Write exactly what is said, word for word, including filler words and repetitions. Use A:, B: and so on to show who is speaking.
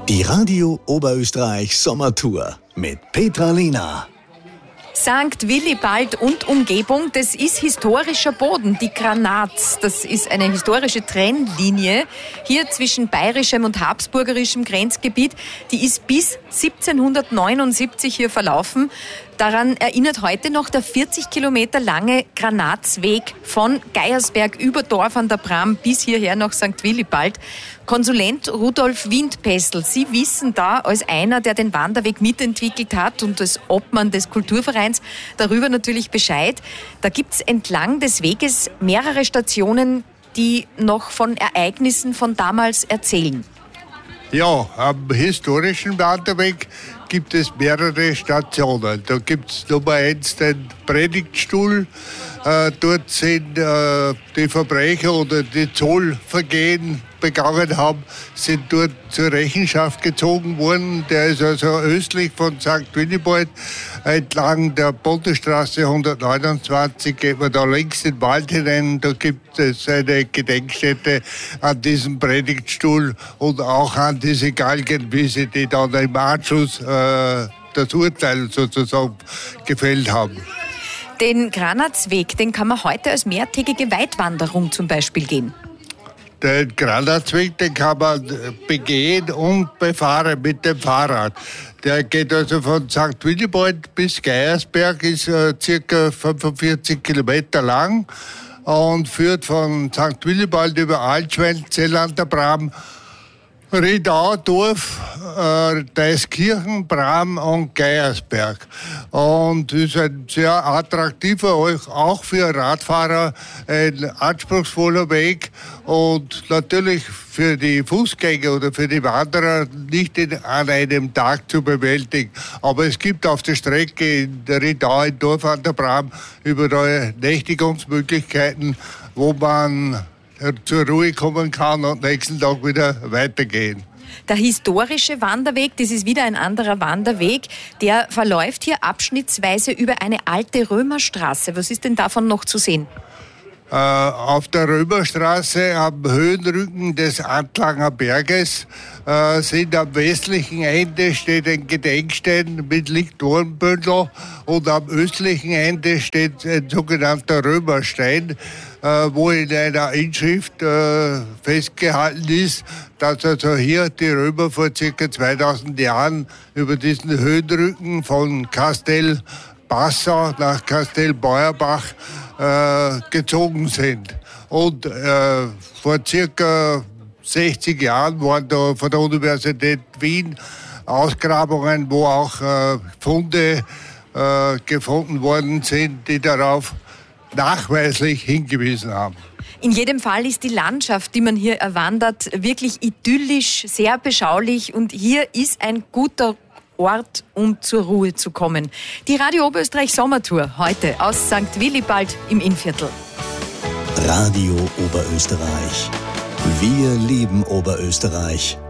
A: Die Radio Oberösterreich Sommertour mit Petra Lehner.
B: Sankt Willibald und Umgebung, das ist historischer Boden, die Granatz. Das ist eine historische Trennlinie hier zwischen bayerischem und habsburgerischem Grenzgebiet. Die ist bis siebzehnhundertneunundsiebzig hier verlaufen. Daran erinnert heute noch der vierzig Kilometer lange Granatzweg von Geiersberg über Dorf an der Bram bis hierher nach Sankt Willibald. Konsulent Rudolf Windpessl, Sie wissen da als einer, der den Wanderweg mitentwickelt hat und als Obmann des Kulturvereins darüber natürlich Bescheid. Da gibt's entlang des Weges mehrere Stationen, die noch von Ereignissen von damals erzählen.
C: Ja, am historischen Wanderweg gibt es mehrere Stationen. Da gibt es Nummer eins den Predigtstuhl. Äh, dort sind äh, die Verbrecher oder die Zollvergehen begangen haben, sind dort zur Rechenschaft gezogen worden. Der ist also östlich von Sankt Willibald entlang der Bundesstraße hundertneunundzwanzig, geht man da links in den Wald hinein. Da gibt es eine Gedenkstätte an diesem Predigtstuhl und auch an diese Galgenwiese, die dann im Anschluss äh, das Urteil sozusagen gefällt haben.
B: Den Granatzweg, den kann man heute als mehrtägige Weitwanderung zum Beispiel gehen.
C: Den Granatzweg, den kann man begehen und befahren mit dem Fahrrad. Der geht also von Sankt Willibald bis Geiersberg, ist äh, circa fünfundvierzig Kilometer lang und führt von Sankt Willibald über Altschwein, Zell an der Bram, Riedau, Dorf, äh, Deiskirchen, Bram und Geiersberg. Und ist ein sehr attraktiver, auch für Radfahrer, ein anspruchsvoller Weg und natürlich für die Fußgänger oder für die Wanderer nicht in, an einem Tag zu bewältigen. Aber es gibt auf der Strecke in der Riedau, in Dorf an der Bram, überall Nächtigungsmöglichkeiten, wo man zur Ruhe kommen kann und nächsten Tag wieder weitergehen.
B: Der historische Wanderweg, das ist wieder ein anderer Wanderweg, der verläuft hier abschnittsweise über eine alte Römerstraße. Was ist denn davon noch zu sehen?
C: Äh, auf der Römerstraße am Höhenrücken des Antlanger Berges äh, sind am westlichen Ende steht ein Gedenkstein mit Liktorenbündel und am östlichen Ende steht ein sogenannter Römerstein, äh, wo in einer Inschrift äh, festgehalten ist, dass also hier die Römer vor circa zweitausend Jahren über diesen Höhenrücken von Kastel Passau nach Kastel Beuerbach äh, gezogen sind. Und äh, vor circa sechzig Jahren waren da von der Universität Wien Ausgrabungen, wo auch äh, Funde äh, gefunden worden sind, die darauf nachweislich hingewiesen haben.
B: In jedem Fall ist die Landschaft, die man hier erwandert, wirklich idyllisch, sehr beschaulich und hier ist ein guter Ort, um zur Ruhe zu kommen. Die Radio Oberösterreich Sommertour heute aus Sankt Willibald im Innviertel.
A: Radio Oberösterreich. Wir lieben Oberösterreich.